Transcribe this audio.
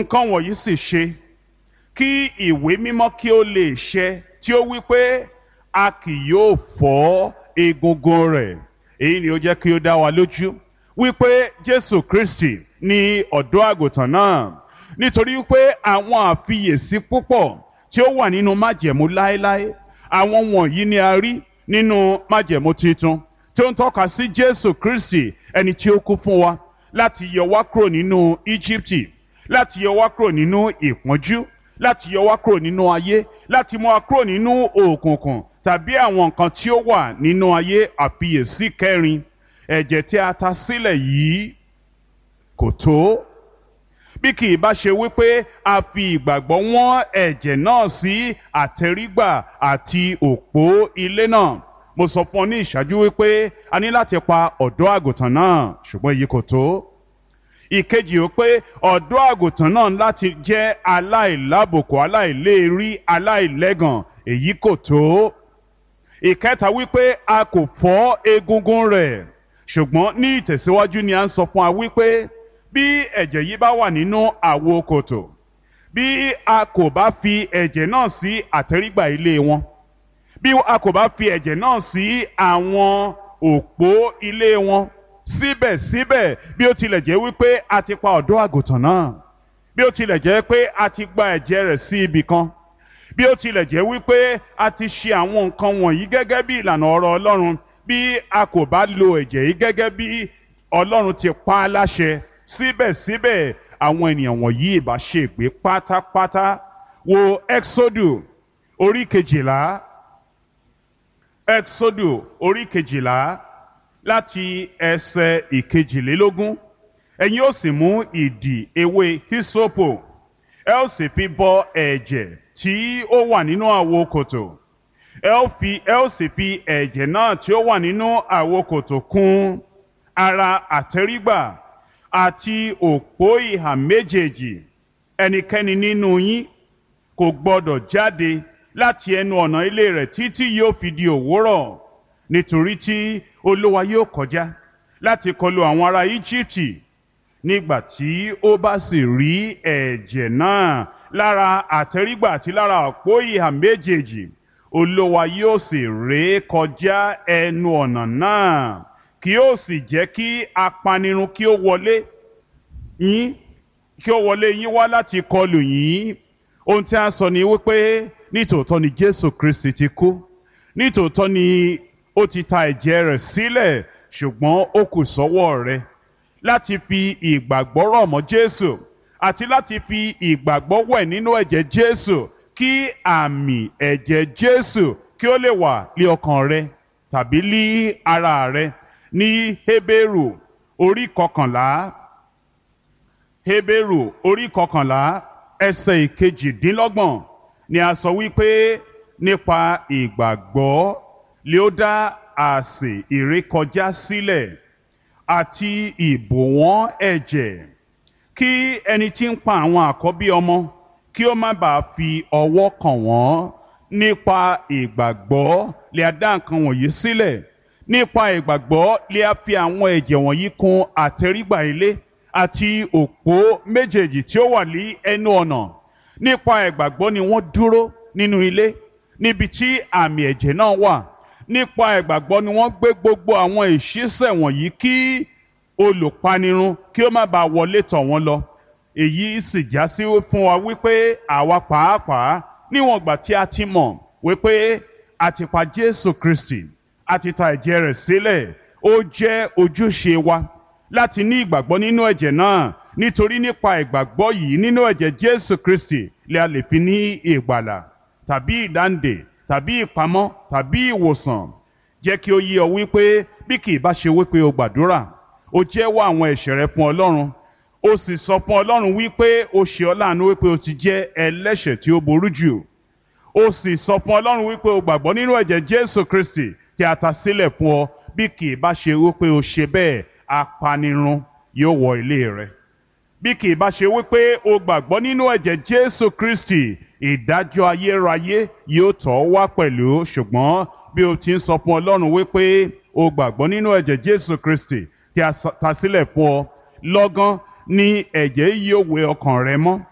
nǹkan wọ̀nyí sì ṣe kí ìwé mímọ́ kí ó lè ṣẹ tí ó wí pé a kì yóò fọ́ egungun rẹ̀. Èyí ni ó jẹ́ kí ó dá wa lójú wípé Jésù Kristi ni ọ̀dọ́ àgùntàn náà, nítorí pé àwọn àfiyèsí púpọ̀ tí ó wà nínú májẹ̀mú láéláé, àwọn wọ̀nyí ni a rí nínú májẹ̀mú titun tí ó ń tọ́ka sí Jésù Kristi, ẹni tí ó kú fún wa láti yọ wá kúrò nínú Íjíbítì, láti yọ wá kúrò nínú ìpọ́njú, láti yọ wá kúrò nínú ayé, láti mú wa kúrò nínú òkùnkùn tàbí àwọn nǹkan tí ó wà nínú ayé. Àfiyèsí kẹrin, ẹ̀jẹ̀ tí a ta sílẹ̀ yìí kò tó, bí kì í bá ṣe wípé a fi ìgbàgbọ́ wọ́n ẹ̀jẹ̀ náà sí àtẹrígbà àti òpó ilé náà. Mo sọ fún ọ ní ìṣáájú wípé a ní láti pa ọ̀dọ́ àgùntàn náà, ṣùgbọ́n èyí kò tó. Ìkejì ó pé ọ̀dọ́ àgùntàn náà láti jẹ́ aláìlábùkù, aláìléèrí, aláìlẹ́gàn, èyí kò tó. Ìkẹta wípé a kò fọ́ egungun rẹ̀, ṣùgbọ́n ní ìtẹ̀síwájú ni a ń sọ fún wa wípé bí ẹ̀jẹ̀ yìí bá wà nínú àwo kòtò, bí a kò bá fi ẹ̀jẹ̀ náà sí àtẹ́rígbà ilé wọn, bí a kò bá fi ẹ̀jẹ̀ náà sí àwọn òpó ilé wọn, síbẹ̀síbẹ̀ bí ó tilẹ̀ jẹ́ wípé a ti pa ọ̀dọ́ àgùntàn náà, bí ó tilẹ̀ jẹ́ pé a ti gba ẹ̀jẹ̀ rẹ̀ sí ibì kan, bí ó tilẹ̀ jẹ́ wípé a ti ṣe àwọn nǹkan wọ̀nyí gẹ́gẹ́ bí ìlànà ọ̀rọ̀ Ọlọ́run, bí a kò bá lo ẹ̀jẹ̀ yìí gẹ́gẹ́ bí Ọlọ́run ti pa á láṣẹ, síbẹ̀síbẹ̀ àwọn ènìyàn wọ̀nyí ìbá ṣègbé pátápátá. Wo Ẹ́ksódù orí kejìlá, Ẹ́ksódù orí kejìlá láti ẹsẹ̀ ìkejìlélógún. Ẹ̀yin ó sì mú ìdì ewé hísópù, ẹ ó sì fi bọ ẹ̀jẹ̀ tí ó wà nínú àwo kòtò, ẹ ó sì fi ẹ̀jẹ̀ náà tí ó wà nínú àwo kòtò kùn ara àtẹ́rígbà àti òpó ìhà méjèèjì. Ẹnikẹ́ni nínú yín kò gbọdọ̀ jáde láti ẹnu ọ̀nà ilé rẹ̀ títí yóò fi di òwúrọ̀, nítorí tí Olúwa yóò kọjá láti kọlu àwọn ará Íjíbítì. Nígbà tí ó bá sì rí ẹ̀jẹ̀ náà lára àtẹ́rígbà àti lára òpó ìhà méjèèjì, Olúwa yóò sì ré kọjá ẹnu ọ̀nà náà, kì yóò sì jẹ́ kí apanirun kí ó wọlé yín wá láti kọlù yín. Ohun tí a sọ ni wípé nítòótọ́ ni Jésù Kristi ti kú, nítòótọ́ ni ó ti ta ẹ̀jẹ̀ rẹ̀ sílẹ̀, ṣùgbọ́n ó kù sọ́wọ́ rẹ láti fi ìgbàgbọ́ rọ̀ mọ́ Jésù àti láti fi ìgbàgbọ́ wẹ̀ nínú ẹ̀jẹ̀ Jésù, kí àmì ẹ̀jẹ̀ Jésù kí ó lè wà lé ọkàn rẹ tàbí lé ara rẹ. Ní Hébérù orí kọkànlá, Hébérù orí kọkànlá ẹsẹ̀ ìkejìdínlọ́gbọ̀n ni a sọ wípé nípa ìgbàgbọ́ lé ó dá àsè ìrékọjá sílẹ̀ àti ìbòwọ́n ẹ̀jẹ̀, kí ẹni tí ń pa àwọn àkọ́bí ọmọ kí ó má bàa fi ọwọ́ kàn wọ́n. Nípa ìgbàgbọ́ lé a dá nǹkan wọ̀nyí sílẹ̀, nípa ìgbàgbọ́ lé a fi àwọn ẹ̀jẹ̀ wọ̀nyí kùn àtẹ́rígbà ilé àti òpó méjèèjì tí ó wà ní ẹnu ọ̀nà. Nípa ìgbàgbọ́ ni wọ́n dúró nínú ilé níbi tí àmì ẹ̀jẹ̀ náà wà. Nípa ìgbàgbọ́ ni wọ́n gbé gbogbo àwọn ìṣísẹ̀ wọ̀nyí kí olùpanirun kí ó má bàa wọlé tọ̀ wọ́n lọ. Èyí sì já sí fún wa wípé àwa pàápàá níwọ̀n ìgbà tí a ti mọ̀ wípé a ti pa Jésù Kristi, a ti ta ẹ̀jẹ̀ rẹ̀ sílẹ̀, ó jẹ́ ojúṣe wa láti ní ìgbàgbọ́ nínú ẹ̀jẹ̀ náà, nítorí nípa ìgbàgbọ́ yìí nínú ẹ̀jẹ̀ Jésù Kristi lè a lè fi ní ìgbàlà tàbí ìdáǹdè tàbí ìpamọ́ tàbí ìwòsàn. Jẹ́ kí ó yé ọ wípé bí kì í bá ṣe wípé o gbàdúrà, o jẹ́wọ́ àwọn ẹ̀ṣẹ̀ rẹ fún Ọlọ́run, o sì sọ fún Ọlọ́run wípé o ṣe ọ́ láàánú wípé o ti jẹ́ ẹlẹ́ṣẹ̀ tí ó burú jù, o sì sọ fún Ọlọ́run wípé o gbàgbọ́ nínú ẹ̀jẹ̀ Jésù Kristi tí a ta sílẹ̀ fún ọ, bí kì í bá ṣe wípé o ṣe bẹ́ẹ̀, apanirun yóò wọ ilé rẹ. Bí kì í bá ṣe wípé o gbàgbọ́ nínú ẹ̀jẹ̀ Jésù Kristi, ìdájọ́ ayérayé yóò tọ̀ ọ́ wá pẹ̀lú. Ṣùgbọ́n bí o ti ń sọ fún Ọlọ́run wípé o gbàgbọ́ nínú ẹ̀jẹ̀ Jésù Kristi tí a ta sílẹ̀ fún ọ, lọ́gán ni ẹ̀jẹ̀ yìí yóò wẹ ọkàn rẹ mọ́.